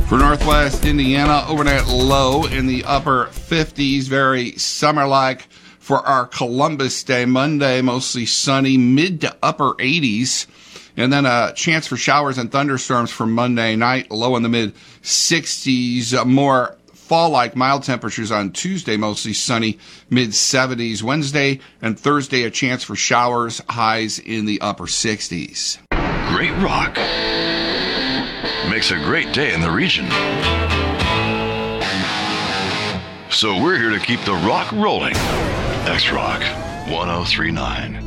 For Northwest Indiana, overnight low in the upper 50s, very summer-like. For our Columbus Day, Monday, mostly sunny, mid to upper 80s. And then a chance for showers and thunderstorms for Monday night, low in the mid-60s. More fall-like mild temperatures on Tuesday, mostly sunny, mid-70s. Wednesday and Thursday, a chance for showers, highs in the upper 60s. Great rock makes a great day in the region. So we're here to keep the rock rolling. X-Rock 1039.